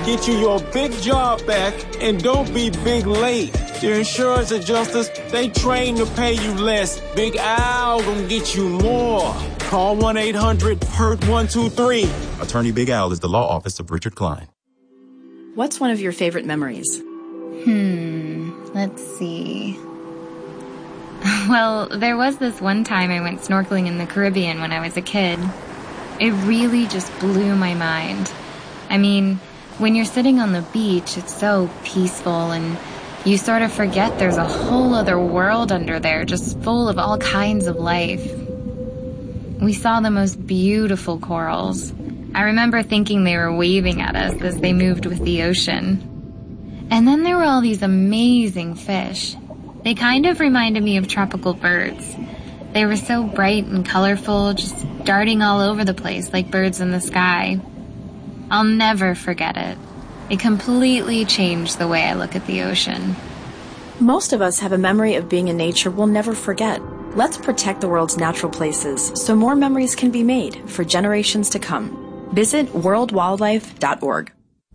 get you your big job back and don't be big late. The insurance adjusters, they train to pay you less. Big Al gonna get you more. Call 1-800-HURT-123. Attorney Big Al is the law office of Richard Klein. What's one of your favorite memories? Let's see. Well, there was this one time I went snorkeling in the Caribbean when I was a kid. It really just blew my mind. I mean, when you're sitting on the beach, it's so peaceful and you sort of forget there's a whole other world under there just full of all kinds of life. We saw the most beautiful corals. I remember thinking they were waving at us as they moved with the ocean. And then there were all these amazing fish. They kind of reminded me of tropical birds. They were so bright and colorful, just darting all over the place like birds in the sky. I'll never forget it. It completely changed the way I look at the ocean. Most of us have a memory of being in nature we'll never forget. Let's protect the world's natural places so more memories can be made for generations to come. Visit worldwildlife.org.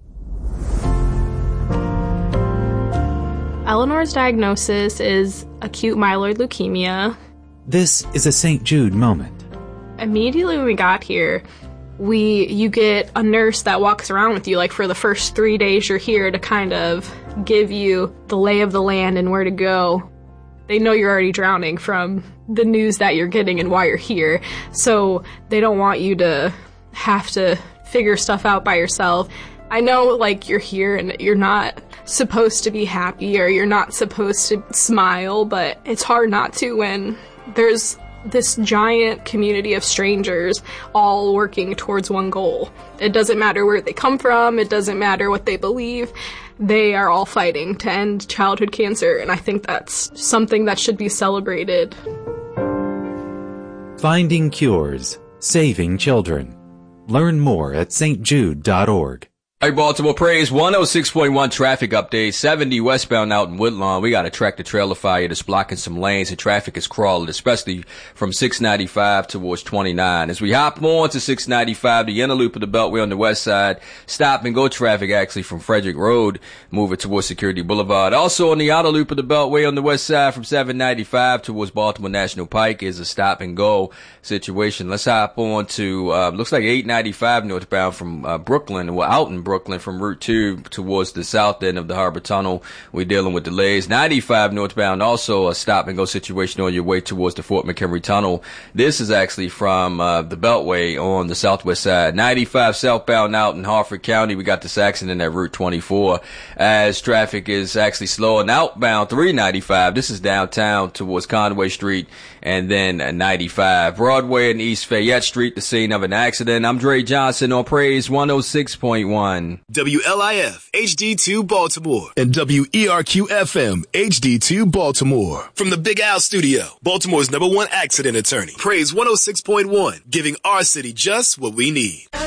Eleanor's diagnosis is acute myeloid leukemia. This is a St. Jude moment. Immediately when we got here, you get a nurse that walks around with you, like for the first 3 days you're here, to kind of give you the lay of the land and where to go. They know you're already drowning from the news that you're getting and why you're here, so they don't want you to have to figure stuff out by yourself. I know, like, you're here and you're not supposed to be happy or you're not supposed to smile, but it's hard not to when there's this giant community of strangers all working towards one goal. It doesn't matter where they come from, it doesn't matter what they believe, they are all fighting to end childhood cancer, and I think that's something that should be celebrated. Finding cures, saving children. Learn more at stjude.org. Hey, Baltimore Praise 106.1 traffic update. 70 westbound out in Woodlawn. We got a tractor trailer fire that's blocking some lanes and traffic is crawling, especially from 695 towards 29. As we hop on to 695, the inner loop of the Beltway on the west side, stop and go traffic actually from Frederick Road, moving towards Security Boulevard. Also on the outer loop of the Beltway on the west side from 795 towards Baltimore National Pike is a stop and go situation. Let's hop on to, looks like 895 northbound from Brooklyn, well, out in Brooklyn from Route 2 towards the south end of the Harbor Tunnel. We're dealing with delays. 95 northbound, also a stop and go situation on your way towards the Fort McHenry Tunnel. This is actually from the Beltway on the southwest side. 95 southbound out in Harford County. We got this accident at Route 24 as traffic is actually slowing. Outbound 395. This is downtown towards Conway Street and then 95. Broadway and East Fayette Street, the scene of an accident. I'm Dre Johnson on Praise 106.1. WLIF HD2 Baltimore and WERQ FM HD2 Baltimore. From the Big Al Studio, Baltimore's #1 accident attorney. Praise 106.1, giving our city just what we need.